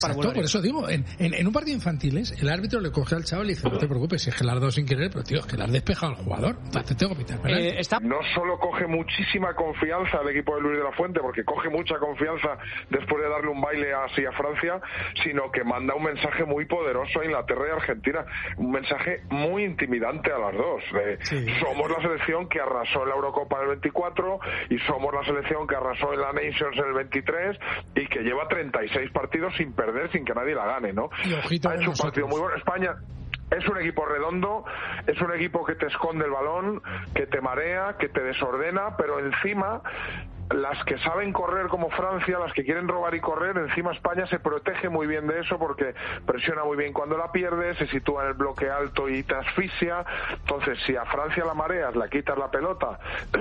Exacto, por eso digo, en un partido infantiles, el árbitro le coge al chaval y dice, no te preocupes, si es que le has dado sin querer, pero tío, es que le has despejado al jugador, te tengo que pitar penalti. No solo coge muchísima confianza al equipo de Luis de la Fuente, porque coge mucha confianza después de darle un baile así a Francia, sino que manda un mensaje muy poderoso a Inglaterra y Argentina, un mensaje muy intimidante a las dos. Somos la selección que arrasó en la Eurocopa del 24 y somos la selección que arrasó en la Nations en el 23 y que lleva 36 partidos sin perder, sin que nadie la gane, ¿no? Ha hecho un partido muy bueno. España es un equipo redondo, es un equipo que te esconde el balón, que te marea, que te desordena, pero encima las que saben correr como Francia, las que quieren robar y correr, encima España se protege muy bien de eso porque presiona muy bien cuando la pierde, se sitúa en el bloque alto y te asfixia. Entonces, si a Francia la mareas, la quitas la pelota,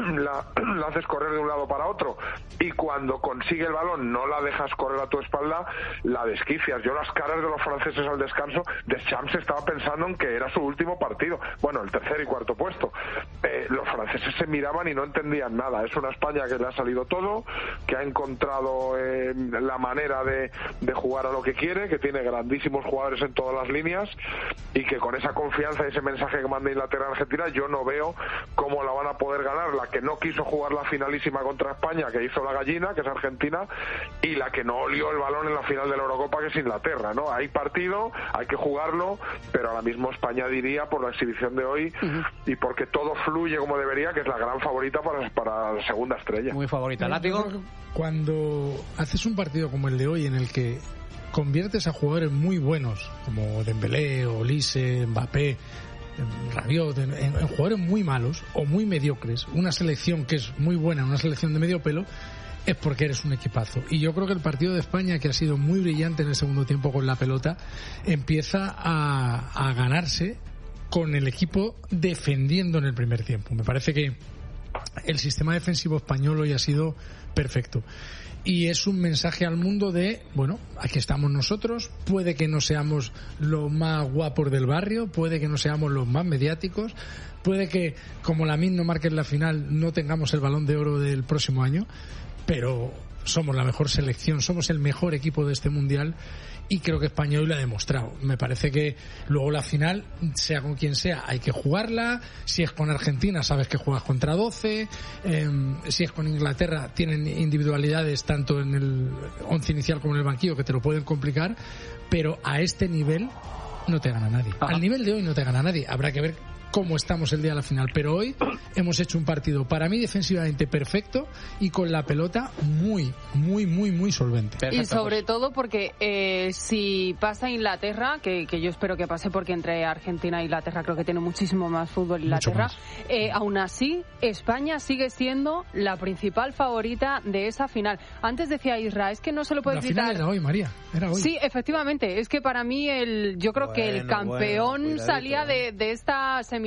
la haces correr de un lado para otro y cuando consigue el balón no la dejas correr a tu espalda, la desquicias. Yo las caras de los franceses al descanso, Deschamps estaba pensando en que era su último partido, bueno, el tercer y cuarto puesto. Los franceses se miraban y no entendían nada. Es una España que le ha salido todo, que ha encontrado la manera de jugar a lo que quiere, que tiene grandísimos jugadores en todas las líneas y que con esa confianza y ese mensaje que manda Inglaterra a Argentina, yo no veo cómo la van a poder ganar. La que no quiso jugar la finalísima contra España, que hizo la gallina, que es Argentina, y la que no olió el balón en la final de la Eurocopa, que es Inglaterra, ¿no? Hay partido, hay que jugarlo, pero ahora mismo España, diría, por la exhibición de hoy y porque todo fluye como debería, que es la gran favorita para la segunda estrella. Muy favorita. ¿Látigo? Cuando haces un partido como el de hoy en el que conviertes a jugadores muy buenos como Dembélé, Olise, Mbappé, Rabiot, en jugadores muy malos o muy mediocres, una selección que es muy buena, una selección de medio pelo, es porque eres un equipazo. Y yo creo que el partido de España, que ha sido muy brillante en el segundo tiempo con la pelota, empieza a ganarse con el equipo defendiendo en el primer tiempo. Me parece que el sistema defensivo español hoy ha sido perfecto y es un mensaje al mundo de, bueno, aquí estamos nosotros, puede que no seamos los más guapos del barrio, puede que no seamos los más mediáticos, puede que como Lamine no marque en la final no tengamos el Balón de Oro del próximo año, pero somos la mejor selección, somos el mejor equipo de este mundial y creo que España hoy lo ha demostrado. Me parece que luego la final, sea con quien sea, hay que jugarla. Si es con Argentina, sabes que juegas contra 12. Si es con Inglaterra, tienen individualidades tanto en el once inicial como en el banquillo que te lo pueden complicar, pero a este nivel no te gana nadie. Al nivel de hoy no te gana nadie. Habrá que ver cómo estamos el día de la final, pero hoy hemos hecho un partido para mí defensivamente perfecto y con la pelota muy solvente. Perfecto, y sobre todo porque si pasa Inglaterra, que yo espero que pase porque entre Argentina e Inglaterra creo que tiene muchísimo más fútbol Inglaterra, aún así España sigue siendo la principal favorita de esa final. Antes decía Isra, es que no se lo puede gritar. La final era hoy, María, era hoy. Sí, efectivamente, es que para mí yo creo que el campeón salía de esta semifinal.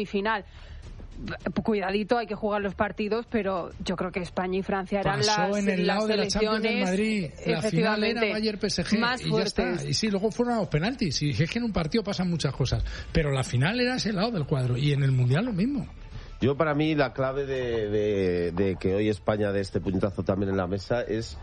Cuidadito, hay que jugar los partidos, pero yo creo que España y Francia eran pasó en el lado de la Champions del Madrid, la final era Bayern-PSG más y ya está. Y sí, luego fueron a los penaltis, y es que en un partido pasan muchas cosas, pero la final era ese lado del cuadro, y en el Mundial lo mismo. Yo, para mí, la clave de que hoy España dé este puñetazo también en la mesa es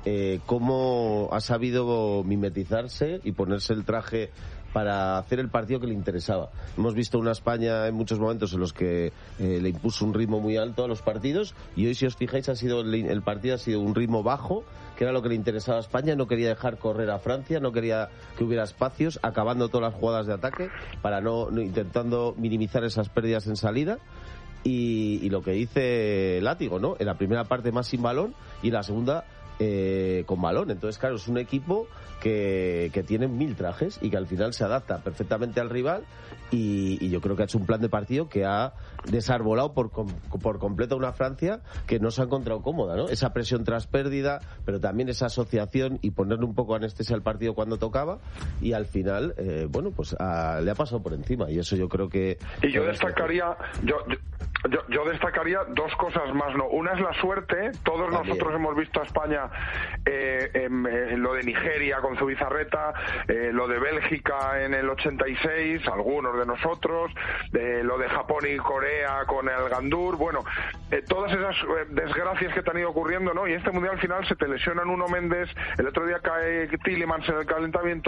cómo ha sabido mimetizarse y ponerse el traje para hacer el partido que le interesaba. Hemos visto una España en muchos momentos en los que le impuso un ritmo muy alto a los partidos, y hoy, si os fijáis, el partido ha sido un ritmo bajo, que era lo que le interesaba a España. No quería dejar correr a Francia, no quería que hubiera espacios, acabando todas las jugadas de ataque para no intentando minimizar esas pérdidas en salida. Y lo que dice Látigo, ¿no? En la primera parte más sin balón y en la segunda con balón. Entonces, claro, es un equipo que tiene 1000 trajes y que al final se adapta perfectamente al rival, y yo creo que ha hecho un plan de partido que ha desarbolado por completo a una Francia que no se ha encontrado cómoda, ¿no? Esa presión tras pérdida, pero también esa asociación y ponerle un poco anestesia al partido cuando tocaba, y al final, le ha pasado por encima, y eso yo creo que... Y yo destacaría, Yo destacaría dos cosas más, ¿no? Una es la suerte. Todos nosotros hemos visto a España en lo de Nigeria con Zubizarreta, lo de Bélgica en el 86, algunos de nosotros, lo de Japón y Corea con el Gandur. Bueno, todas esas desgracias que te han ido ocurriendo, ¿no? Y este mundial al final se te lesiona Nuno Méndez, el otro día cae Tielemans en el calentamiento.